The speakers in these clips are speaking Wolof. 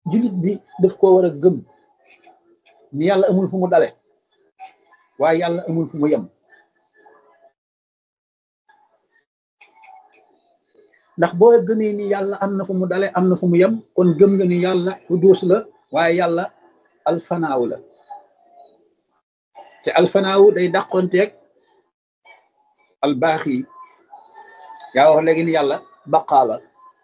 jullit bi daf koo war a gëm ni yàlla amul fu mu dale waaye yàlla amul fu mu yem. ndax boo gëmee ni yàlla am na fu mu dale am na fu mu yem kon gëm nga ni yàlla quddus la waaye yàlla alfanaaw la te alfanaaw day dàqonteeg albaax yi yaa wax léegi ni yàlla baqaa la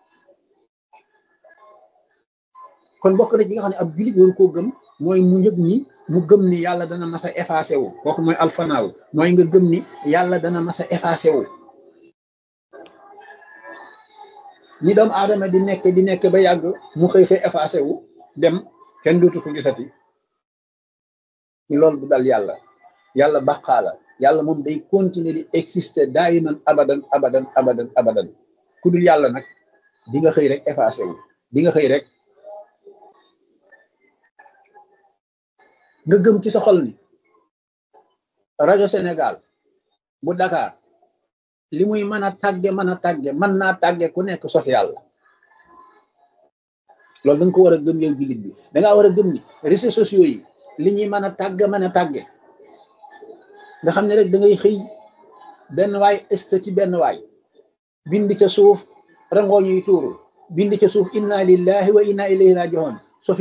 kon bokk na ci nga xam ne ab jullit waru koo gëm mooy mu yëg ni mu gëm ni yàlla dana mas a effacé wu kooku mooy alfanaaw mooy nga gëm ni yàlla dana mas a effacé wu ni doomu aadama di nekk ba yàgg mu xëy effacé wu dem kenn dootu ko gisati ni loolu du dal yàlla yàlla baqaa la yàlla moom day continuer di exister daayiman abadan abadan abadan abadan ku dul yàlla nag di nga xëy rek effacé wu di nga xëy rek nga gëm ci sa xol ni rajo Sénégal bu Dakar li muy mën a tàgge mën naa tàgge ku nekk sof yàlla loolu da nga ko war a gëm yow jullit bi da ngaa war a gëm ni réseaux sociaux yi li ñuy mën a tàgge nga xam ne rek da ngay xëy benn waay ci benn waay bind ca suuf rangoo ñuy tuuru bind ca suuf inna lillahi wa inna ilayhi raji'un sof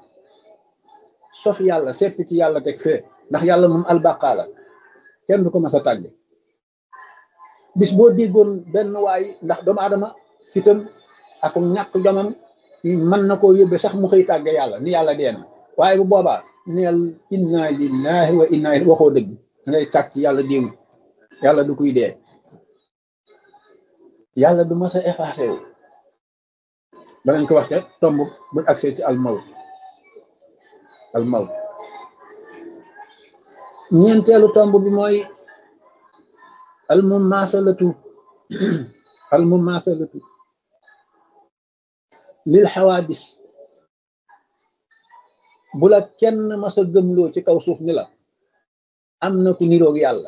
yàlla sepp ci yàlla teg fee ndax yàlla moom albaqaa la kenn du ko mas a tàgge bis boo déggoon benn waay ndax doomu aadama fitam ak ñàkk jomam mën na koo yóbbe sax mu xëy tàgge yàlla ni yàlla dee na waaye bu boobaa neel inna lillahi wa inna ilayhi waxoo dëgg da ngay tàgg ci yàlla déewu yàlla du kuy dee yàlla du mas a effacé wu danañ ko wax ca tomb bu accès ci almawt ñeenteelu tomb bi mooy almumasalatu lil xawaadis bu la kenn mas a gëmloo ci kaw suuf ni la am na ku niroog yàlla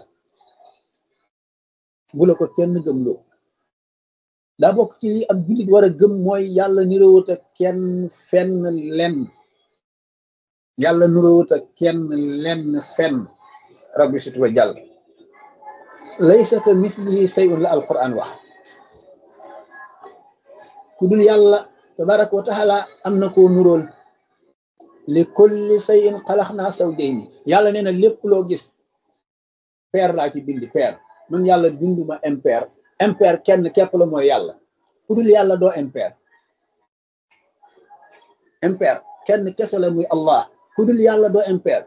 bu la ko kenn gëmloo daa bokk ci li ab jullit war a gëm mooy yàlla niroowut ak kenn fenn lenn yàlla niroowut ak kenn lenn fenn rabbi sit wa jàll laysa ka mislihi shay'un la alquran wax ku dul yàlla tabaraka wa taala am na koo nuróol li kulli shay'in xalaxnaa zawjayni yàlla nee na lépp loo gis paire laa ci bind paire man yàlla binduma impair kenn képp la mooy yàlla ku dul yàlla doo impair kenn kese la muy allah ku dul yàlla doo impair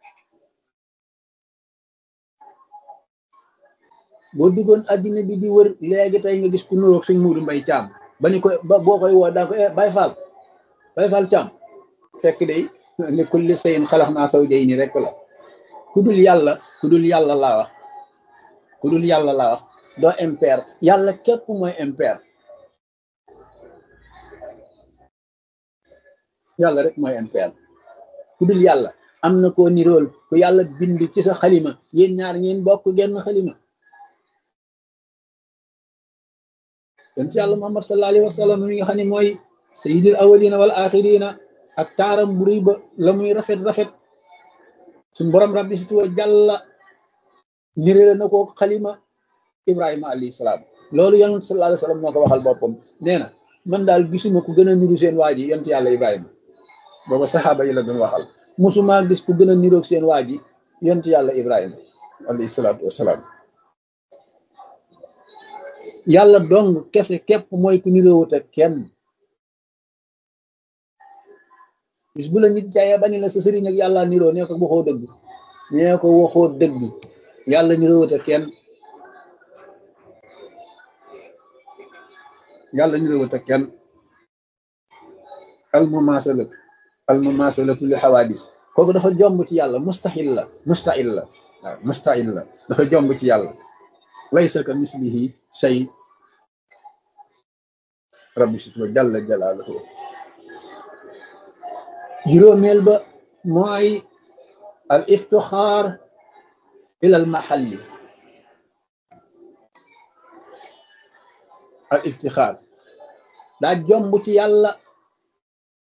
boo duggoon addina bi di wër léegi tey nga gis ku nuroog suñ Muudu Mbay Caam ba ni ko boo koy woo daa ko Baay Faal Caam fekk day li kulli shay'in xalaqnaa zawjayni rek la ku dul yàlla laa wax doo impair yàlla képp mooy impair yàlla rek mooy impair ku dul yàlla am na koo nirool ku yàlla bind ci sa xalima yéen ñaar ngeen bokk genn xalima yonent yàlla Muhammad sallallahu alayhi wa sallam mi nga xam ne mooy sayyidil awwalina wal axirina ak taaram bu rëy ba la muy rafet suñ borom rabbi situ wa jàlla nirale na ko xalima Ibrahima alayhi salaam loolu yonent sallallahu alayhi wa sallam moo ko waxal boppam nee na man daal gisuma ku gën a niru seen waa ji yonent yàlla Ibrahima booba saxaaba yi la doon waxal musuma gis ku gën a niroog seen waa ji yonent yàlla Ibrahima alayhi salaatu wasalaam yàlla dong kese képp mooy ku niroowut ak kenn bis bu la nit jaayee ba ni la sa sëriñ ak yàlla niroo nee ko waxoo dëgg yàlla niroowut ak kenn almumasalatu li xawaadis kooku dafa jomb ci yàlla mustahil la dafa jomb ci yàlla laysa ka mislihi shay rabbi sitwa jalla jalaaluhu juróomeel ba mooy al iftixaar ila al mahalli al iftixaar daa jomb ci yàlla